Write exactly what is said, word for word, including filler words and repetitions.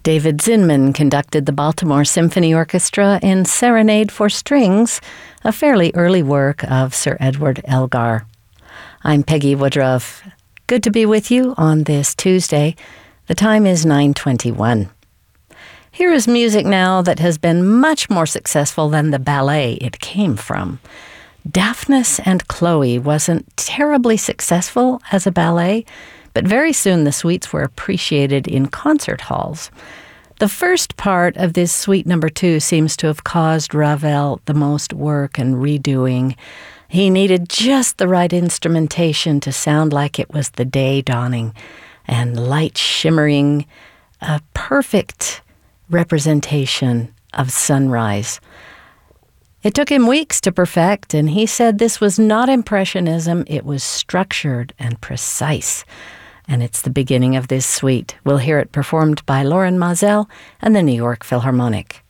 David Zinman conducted the Baltimore Symphony Orchestra in Serenade for Strings, a fairly early work of Sir Edward Elgar. I'm Peggy Woodruff. Good to be with you on this Tuesday. The time is nine twenty-one. Here is music now that has been much more successful than the ballet it came from. Daphnis and Chloe wasn't terribly successful as a ballet, but very soon the suites were appreciated in concert halls. The first part of this suite number two seems to have caused Ravel the most work and redoing. He needed just the right instrumentation to sound like it was the day dawning, and light shimmering, a perfect representation of sunrise. It took him weeks to perfect, and he said this was not impressionism, it was structured and precise. And it's the beginning of this suite. We'll hear it performed by Lorin Maazel and the New York Philharmonic.